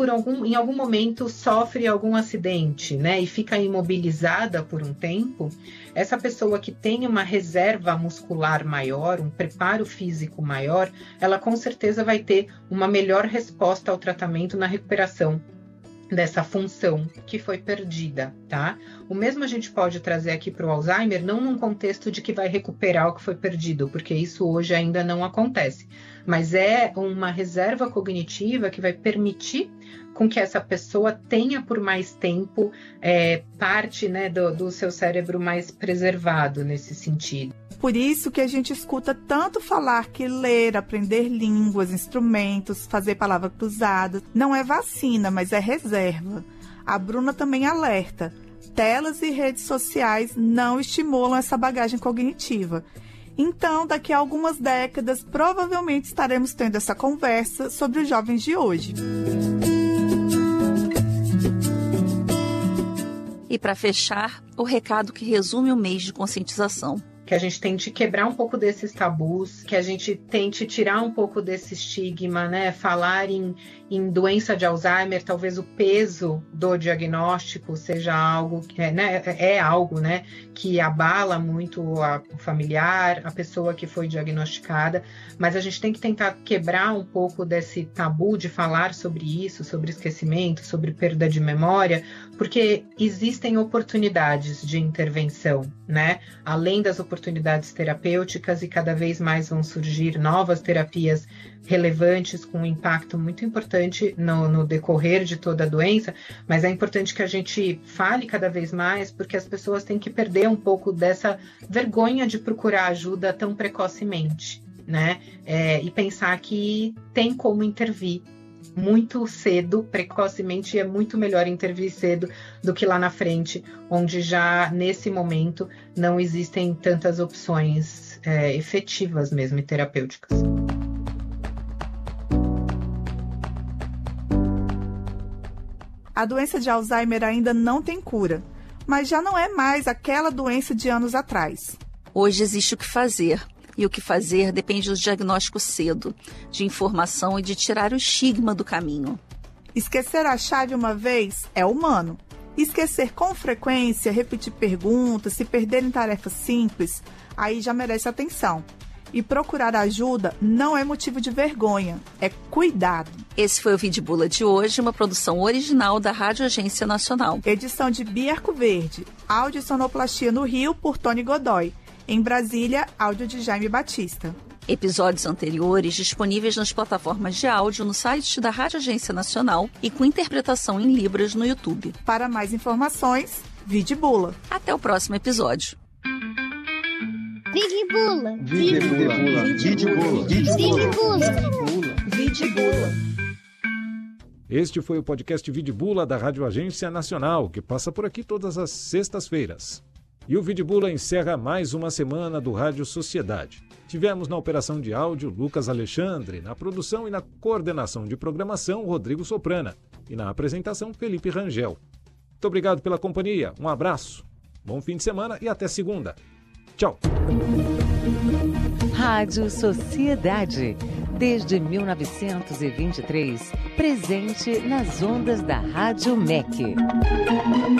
em algum momento sofre algum acidente, né, e fica imobilizada por um tempo, essa pessoa que tem uma reserva muscular maior, um preparo físico maior, ela com certeza vai ter uma melhor resposta ao tratamento na recuperação dessa função que foi perdida, tá? O mesmo a gente pode trazer aqui para o Alzheimer, não num contexto de que vai recuperar o que foi perdido, porque isso hoje ainda não acontece, mas é uma reserva cognitiva que vai permitir com que essa pessoa tenha por mais tempo parte, né, do seu cérebro mais preservado nesse sentido. Por isso que a gente escuta tanto falar que ler, aprender línguas, instrumentos, fazer palavras cruzadas, não é vacina, mas é reserva. A Bruna também alerta. Telas e redes sociais não estimulam essa bagagem cognitiva. Então, daqui a algumas décadas, provavelmente estaremos tendo essa conversa sobre os jovens de hoje. E para fechar, o recado que resume o mês de conscientização. Que a gente tente quebrar um pouco desses tabus, que a gente tente tirar um pouco desse estigma, né? Falar em doença de Alzheimer, talvez o peso do diagnóstico seja algo que é algo, né, que abala muito o familiar, a pessoa que foi diagnosticada, mas a gente tem que tentar quebrar um pouco desse tabu de falar sobre isso, sobre esquecimento, sobre perda de memória, porque existem oportunidades de intervenção, né? Além das oportunidades terapêuticas, e cada vez mais vão surgir novas terapias relevantes com um impacto muito importante no decorrer de toda a doença, mas é importante que a gente fale cada vez mais, porque as pessoas têm que perder um pouco dessa vergonha de procurar ajuda tão precocemente, né? E pensar que tem como intervir muito cedo, precocemente, e é muito melhor intervir cedo do que lá na frente, onde já nesse momento não existem tantas opções efetivas mesmo e terapêuticas. A doença de Alzheimer ainda não tem cura, mas já não é mais aquela doença de anos atrás. Hoje existe o que fazer. E o que fazer depende do diagnóstico cedo, de informação e de tirar o estigma do caminho. Esquecer a chave uma vez é humano. Esquecer com frequência, repetir perguntas, se perder em tarefas simples, aí já merece atenção. E procurar ajuda não é motivo de vergonha, é cuidado. Esse foi o Vidibula de hoje, uma produção original da Rádio Agência Nacional. Edição de Bia Arcoverde, áudio e sonoplastia no Rio por Tony Godoy. Em Brasília, áudio de Jaime Batista. Episódios anteriores disponíveis nas plataformas de áudio no site da Rádio Agência Nacional e com interpretação em Libras no YouTube. Para mais informações, Vidibula. Até o próximo episódio. Vidibula. Vidibula. Vidibula. Vidibula. Vidibula. Este foi o podcast Vidibula da Rádio Agência Nacional, que passa por aqui todas as sextas-feiras. E o Vidibula encerra mais uma semana do Rádio Sociedade. Tivemos na operação de áudio Lucas Alexandre, na produção e na coordenação de programação Rodrigo Soprana e na apresentação Felipe Rangel. Muito obrigado pela companhia, um abraço, bom fim de semana e até segunda. Tchau! Rádio Sociedade, desde 1923, presente nas ondas da Rádio MEC.